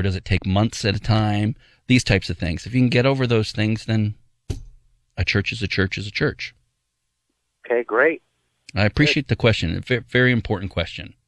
does it take months at a time? These types of things. If you can get over those things, then a church is a church is a church. Okay, great. I appreciate the question. A very important question.